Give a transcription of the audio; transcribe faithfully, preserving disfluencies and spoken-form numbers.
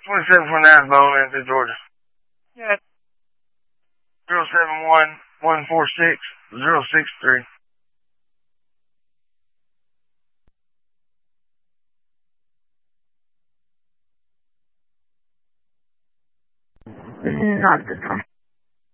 twenty-seven twenty-nine Bowling through Georgia. Yeah. Zero seven one one four six zero six three. Not this one.